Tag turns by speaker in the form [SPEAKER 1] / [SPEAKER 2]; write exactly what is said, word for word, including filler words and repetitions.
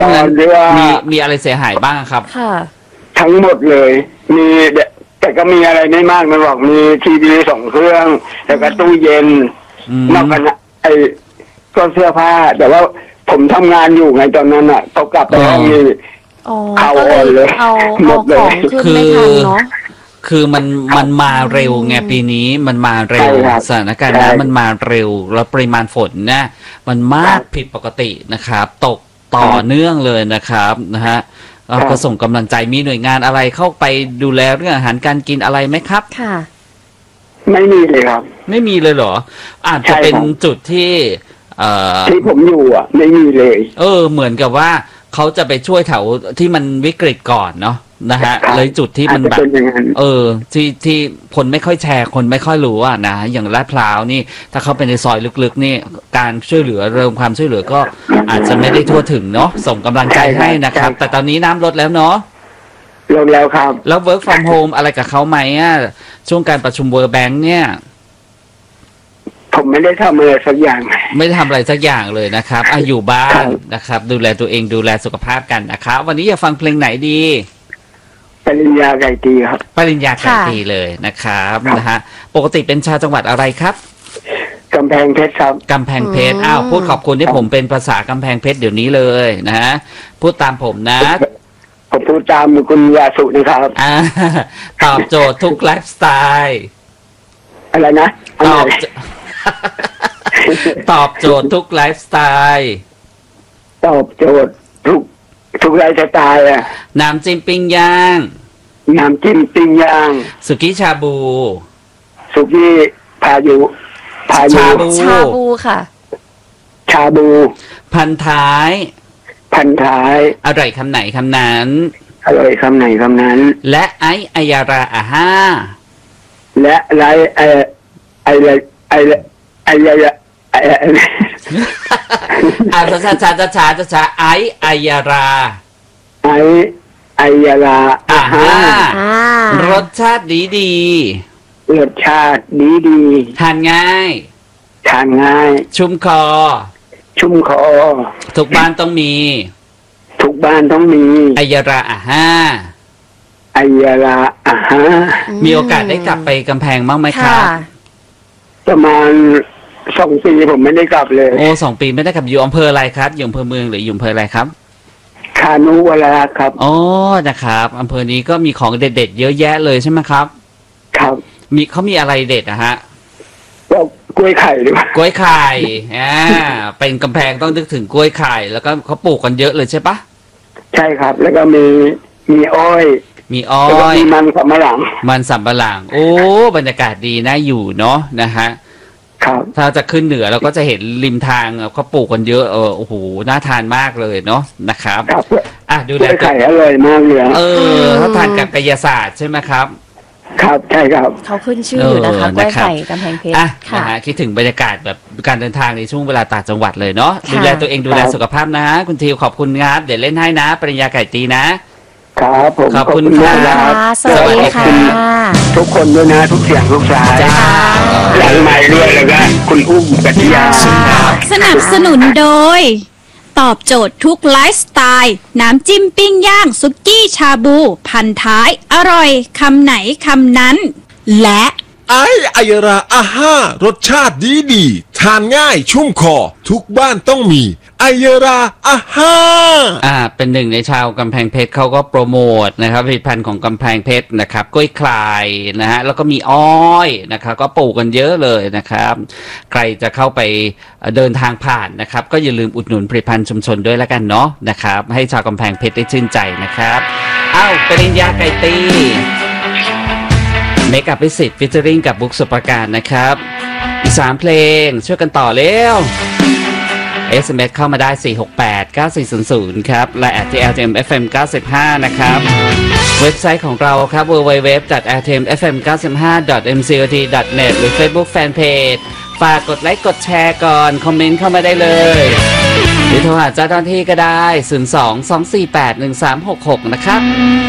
[SPEAKER 1] ตอนที่ว่ามี
[SPEAKER 2] มีอะไรเสียหายบ้างครับ
[SPEAKER 3] ค่ะ
[SPEAKER 1] ทั้งหมดเลยมีแต่ก็มีอะไรไม่มากนะบอกมีทีวีสองเครื่องแล้วก็ตู้เย็นนอกจากไอ้ก็เสื้อผ้าแต่ว่าผมทำงานอยู่ไงตอนนั้นอ่ะเขากลับไปห้องนี้
[SPEAKER 3] เขาอ่อนเลยเอาเอาของขึ้นไม่ทันเนาะ
[SPEAKER 2] คือมันมันมาเร็วไงปีนี้มันมาเร็วสถานการณ์น้ำมันมาเร็วแล้วปริมาณฝนเนี่ยมันมากผิดปกตินะครับตกต่อเนื่องเลยนะครับนะฮะก็ส่งกำลังใจมีหน่วยงานอะไรเข้าไปดูแลเรื่องอาหารการกินอะไรไหมครับ
[SPEAKER 3] ค่ะ
[SPEAKER 1] ไม่มีเลยครับ
[SPEAKER 2] ไม่มีเลยเหรออาจจะเป็นจุดที่เอ่อ
[SPEAKER 1] ที่ผมอยู่อ่ะไม่มีเลย
[SPEAKER 2] เออเหมือนกับว่าเขาจะไปช่วยแถวที่มันวิกฤตก่อนเนาะนะฮะเลยจุดที่มันแบบเออที่ที่คนไม่ค่อยแชร์คนไม่ค่อยรู้อ่ะนะอย่างลาดพร้าวนี่ถ้าเข้าไปในซอยลึกๆนี่การช่วยเหลือเริ่มความช่วยเหลือก็อาจจะไม่ได้ทั่วถึงเนาะส่งกำลังใจให้นะครับแต่ตอนนี้น้ำลดแล้วเนาะ
[SPEAKER 1] ลดแล้วครับ
[SPEAKER 2] แล้ว work from home อะไรกับเขาไหมอ่ะช่วงการประชุม World Bank เนี่ย
[SPEAKER 1] ผมไม่ได้ทำอะไรสักอย่าง
[SPEAKER 2] ไม่ได้ทำอะไรสักอย่างเลยนะครับอ่ะอยู่บ้านนะครับดูแลตัวเองดูแลสุขภาพกันนะครับวันนี้อยากฟังเพลงไหนดี
[SPEAKER 1] ปริญญาไก่ตีครับ
[SPEAKER 2] ปริญญาไก่ตีเลยนะครับนะฮะปกติเป็นชาวจังหวัดอะไรครับ
[SPEAKER 1] กำแพงเพชรครับ
[SPEAKER 2] กำแพงเพชรอ้าวพูดขอบคุณที่ผมเป็นภาษากำแพงเพชรเดี๋ยวนี้เลยนะฮะพูดตามผมนะ
[SPEAKER 1] ผมพูดตามคุณยาสุนะครับ
[SPEAKER 2] ตอบโจทย์ทุกไลฟ์สไตล์
[SPEAKER 1] อะไรนะ
[SPEAKER 2] ตอบตอบโจทย์ทุกไลฟ์สไตล์
[SPEAKER 1] ตอบโจทย์ทุกทุกไลฟ์สไตล์อะ
[SPEAKER 2] น้ำจิ้มปิ้งย่าง
[SPEAKER 1] น้ำจิ้มปิ้งย่าง
[SPEAKER 2] สุกี้ชาบู
[SPEAKER 1] สุกี้พายุ
[SPEAKER 2] พายุชาบู
[SPEAKER 3] ชาบูค่ะ
[SPEAKER 1] ชาบู
[SPEAKER 2] พันท้าย
[SPEAKER 1] พันท้าย
[SPEAKER 2] อร่อยคำไหนคำนั้น
[SPEAKER 1] อร่อยคำไหนคำนั้น
[SPEAKER 2] และไออายาราอาห้า
[SPEAKER 1] และไรไอไอไอไอไอไอไอ
[SPEAKER 2] อ่าช้าช้าช้าช้าช้าไออายารา
[SPEAKER 1] ไออายารา
[SPEAKER 2] อาห้ารสชาติดีดี
[SPEAKER 1] รสชาติดีดี
[SPEAKER 2] ทานง่าย
[SPEAKER 1] ทานง่าย
[SPEAKER 2] ชุ่มคอ
[SPEAKER 1] ชุ่มคอ
[SPEAKER 2] ทุกบ้านต้องมี
[SPEAKER 1] ทุกบ้านต้องมี
[SPEAKER 2] อายาราอาห้า
[SPEAKER 1] อายาราอาห้า
[SPEAKER 2] มีโอกาสได้กลับไปกำแพงบ้างไหมครับ
[SPEAKER 1] ประมาณสองปีผมไม่ได้กลับเลย
[SPEAKER 2] โอ้สองปีไม่ได้กลับอยู่อำเภออะไรครับอยู่อำเภอเมืองหรืออยู่อำเภออะไรครับ
[SPEAKER 1] คานุวราครับ
[SPEAKER 2] อ๋อนะครับอำเภอนี้ก็มีของเด็ดๆเยอะแยะเลยใช่ไหมครับ
[SPEAKER 1] ครับ
[SPEAKER 2] มีเขามีอะไรเด็ดนะฮะ
[SPEAKER 1] ก็กล้วยไข่ด้วย
[SPEAKER 2] กล้วยไข่อ่าเป็นกำแพงต้องนึกถึงกล้วยไข่แล้วก็เขาปลูกกันเยอะเลยใช่ปะ
[SPEAKER 1] ใช่ครับแล้วก็มีมีอ้อย
[SPEAKER 2] มีอ้อย
[SPEAKER 1] มีมันสำปะหลัง
[SPEAKER 2] มันสำปะหลังโอ้บรรยากาศดีน่าอยู่เนาะนะฮะ
[SPEAKER 1] ครับ
[SPEAKER 2] ถ้าจะขึ้นเหนือเราก็จะเห็นริมทางเขาปลูกกันเยอะเออโอ้โหน่าทานมากเลยเนาะนะครับอ่ะดูแล
[SPEAKER 1] ไข่อร่อยมากเลย
[SPEAKER 2] เออเขาทานกับกายศาสตร์ใช่ไหมครับ
[SPEAKER 1] ครับใช่ครับ
[SPEAKER 3] เขาขึ้นชื่อนะคะกล้วยไข่กำแพงเพชร
[SPEAKER 2] นะฮะคิดถึงบรรยากาศแบบการเดินทางในช่วงเวลาต่างจังหวัดเลยเนาะดูแลตัวเองดูแลสุขภาพนะคุณทิวขอบคุณครับเดี๋ยวเล่นให้นะปริญญาไก่ตีนะครับ
[SPEAKER 1] ผม
[SPEAKER 2] ขอบคุณครับ
[SPEAKER 3] สวัสดีค่ะ
[SPEAKER 1] ทุกคนด้วยนะทุกเสียงทุกสายหลังใหม่ด้วยแล้วก็คุณอุ้มกัตยา
[SPEAKER 4] สนับสนุนโดยตอบโจทย์ทุกไลฟ์สไตล์น้ำจิ้มปิ้งย่างสุกี้ชาบูพันท้ายอร่อยคำไหนคำนั้นและ
[SPEAKER 5] ไออายาราอาห้ารสชาติดีดีทานง่ายชุ่มคอทุกบ้านต้องมีอายาราอาห้า
[SPEAKER 2] อ่าเป็นหนึ่งในชาวกำแพงเพชรเขาก็โปรโมทนะครับผลิตภัณฑ์ของกำแพงเพชรนะครับกล้วยไข่นะฮะแล้วก็มีอ้อยนะครับก็ปลูกกันเยอะเลยนะครับใครจะเข้าไปเดินทางผ่านนะครับก็อย่าลืมอุดหนุนผลิตภัณฑ์ชุมชนด้วยแล้วกันเนาะนะครับให้ชาวกำแพงเพชรได้ชื่นใจนะครับอ้าวปริญญาไก่ตีเมคอัพวิสิตฟิชเจอริงกับบุ๊กสุปการนะครับอีกสามเพลงช่วยกันต่อเร็ว เอส เอ็ม เอส เข้ามาได้สี่ หก แปด เก้า สี่ ศูนย์ ศูนย์ครับและ แอท ที แอล ที เอ็ม เอฟ เอ็ม เก้าสิบห้านะครับเว็บไซต์ของเราครับ ดับเบิลยู ดับเบิลยู ดับเบิลยู ดอท แอล ที เอ็ม เอฟ เอ็ม เก้าสิบห้า ดอท เอ็ม ซี โอ ที ดอท เน็ต หรือ Facebook Fanpage ฝากกดไลค์กดแชร์ก่อนคอมเมนต์เข้ามาได้เลยหรือโทรหาเจ้าหน้าที่ก็ได้ศูนย์ สอง สอง สี่ แปด หนึ่ง สาม หก หกนะครับ